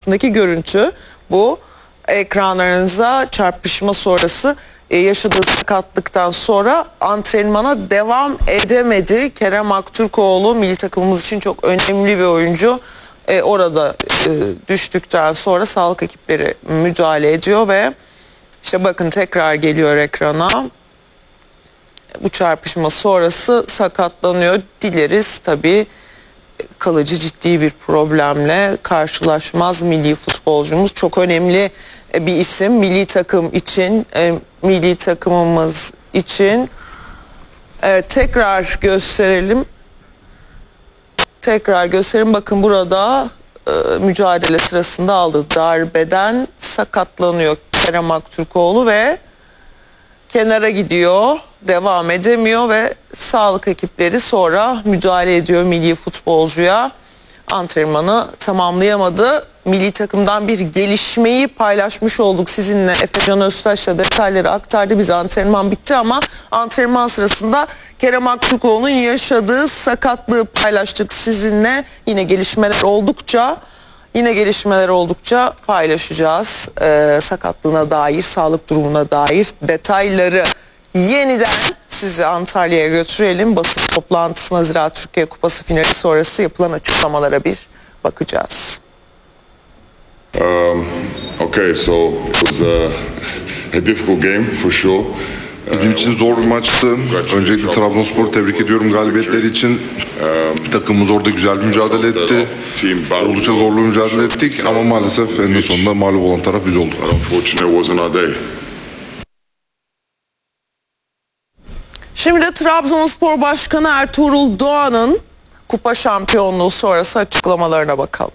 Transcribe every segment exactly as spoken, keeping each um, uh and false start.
stüdyosundaki görüntü bu. Ekranlarınıza çarpışma sonrası e, yaşadığı sakatlıktan sonra antrenmana devam edemedi. Kerem Aktürkoğlu milli takımımız için çok önemli bir oyuncu. E, orada e, düştükten sonra sağlık ekipleri müdahale ediyor ve işte bakın tekrar geliyor ekrana. Bu çarpışma sonrası sakatlanıyor. Dileriz tabii kalıcı ciddi bir problemle karşılaşmaz milli futbolcumuz. Çok önemli bir isim milli takım için, e, milli takımımız için. Evet, tekrar gösterelim. Tekrar gösterelim. Bakın burada e, mücadele sırasında aldığı darbeden sakatlanıyor Kerem Aktürkoğlu ve kenara gidiyor, devam edemiyor ve sağlık ekipleri sonra müdahale ediyor milli futbolcuya. Antrenmanı tamamlayamadı. Milli takımdan bir gelişmeyi paylaşmış olduk sizinle. Efecan Öztaş da detayları aktardı bize. Antrenman bitti ama antrenman sırasında Kerem Aktürkoğlu'nun yaşadığı sakatlığı paylaştık sizinle. Yine gelişmeler oldukça Yine gelişmeler oldukça paylaşacağız. Ee, sakatlığına dair, sağlık durumuna dair detayları. Yeniden sizi Antalya'ya götürelim. Basın toplantısına, Ziraat Türkiye Kupası finali sonrası yapılan açıklamalara bir bakacağız. Um, okay, so it was a, a difficult game for sure. Bizim için zor bir maçtı. Öncelikle Trabzonspor'u tebrik ediyorum galibiyetleri için. Takımımız orada güzel bir mücadele etti. Oldukça zorlu mücadele ettik ama maalesef en sonunda mağlup olan taraf biz olduk. Şimdi de Trabzonspor Başkanı Ertuğrul Doğan'ın kupa şampiyonluğu sonrası açıklamalarına bakalım.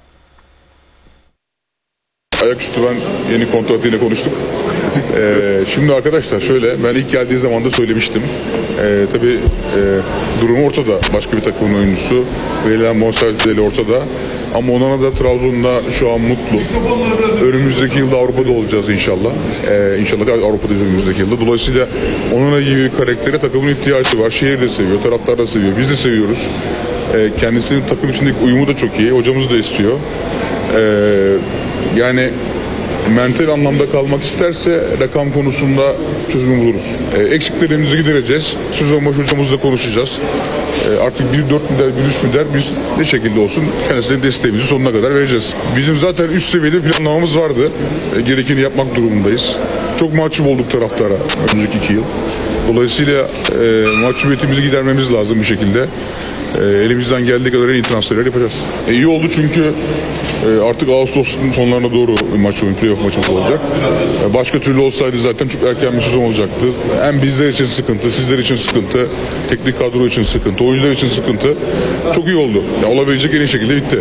Ayaküstü ben yeni kontrat yine konuştuk. Ee, şimdi arkadaşlar şöyle, ben ilk geldiği zaman da söylemiştim. Ee, tabii e, durum ortada. Başka bir takımın oyuncusu. Verilen bonservis bedeli ortada. Ama Onana da Trabzon'da şu an mutlu. Önümüzdeki yılda Avrupa'da olacağız inşallah. Ee, inşallah Avrupa'dayız önümüzdeki yılda. Dolayısıyla Onana gibi bir karaktere takımın ihtiyacı var. Şehir de seviyor, taraftar da seviyor. Biz de seviyoruz. Ee, kendisinin takım içindeki uyumu da çok iyi. Hocamız da istiyor. Ee, yani mental anlamda kalmak isterse rakam konusunda çözümü buluruz. E, eksiklerimizi gidereceğiz. Sezon başı hocamızla konuşacağız. E, artık bir dört milyar, bir üç milyar biz ne şekilde olsun kendisine desteğimizi sonuna kadar vereceğiz. Bizim zaten üst seviyede planlamamız vardı. E, gerekeni yapmak durumundayız. Çok mahcup olduk taraftara önceki iki yıl. Dolayısıyla e, mahcubiyetimizi gidermemiz lazım bir şekilde. E, elimizden geldiği kadar en iyi transferler yapacağız. E, iyi oldu çünkü e, artık Ağustos'un sonlarına doğru maç oyun, playoff maçımız olacak. E, başka türlü olsaydı zaten çok erken bir sezon olacaktı. Hem bizler için sıkıntı, sizler için sıkıntı, teknik kadro için sıkıntı, oyuncular için sıkıntı. Çok iyi oldu. Ya, olabilecek en iyi şekilde bitti.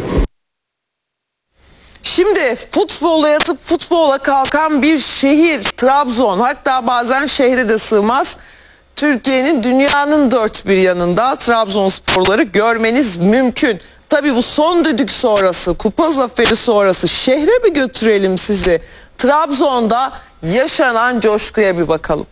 Şimdi futbola yatıp futbola kalkan bir şehir Trabzon, hatta bazen şehre de sığmaz. Türkiye'nin, dünyanın dört bir yanında Trabzonsporları görmeniz mümkün. Tabii bu son düdük sonrası, kupa zaferi sonrası şehre bir götürelim sizi. Trabzon'da yaşanan coşkuya bir bakalım.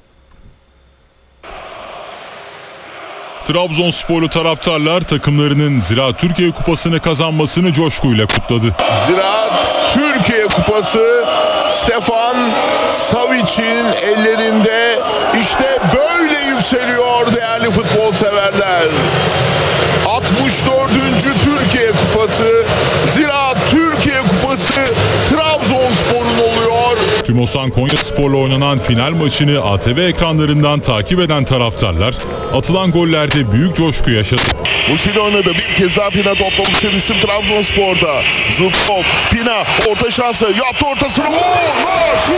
Trabzonsporlu taraftarlar takımlarının Ziraat Türkiye Kupası'nı kazanmasını coşkuyla kutladı. Ziraat Türkiye Kupası Stefan Savic'in ellerinde, işte böyle yükseliyor değerli futbol severler. altmış dördüncü Türkiye Kupası, Ziraat Türkiye Kupası Trabzonspor'un oluyor. Tümosan Konyaspor'la oynanan final maçını A T V ekranlarından takip eden taraftarlar atılan gollerde büyük coşku yaşadı. Muçili oynadı, bir kez daha Pina toplamıştı isim Trabzonspor'da. Zubkov, Pina orta şansı yaptı, ortasını vurdu.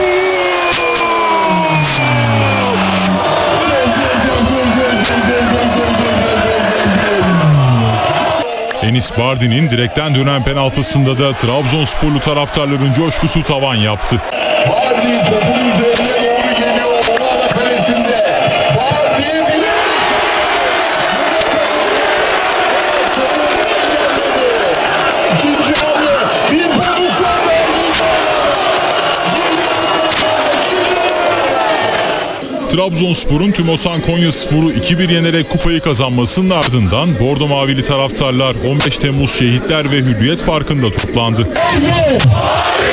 Enis Bardi'nin direkten dönen penaltısında da Trabzonsporlu taraftarların coşkusu tavan yaptı. Bardi topun üzerine doğru geliyor. Onana kalesinde. Bardi bir... İkinci hamle. Bir pozisyon verdi. Trabzonspor'un Tümosan Konyaspor'u iki bir yenerek kupayı kazanmasının ardından Bordo Mavili taraftarlar on beş Temmuz Şehitler ve Hürriyet Parkı'nda toplandı.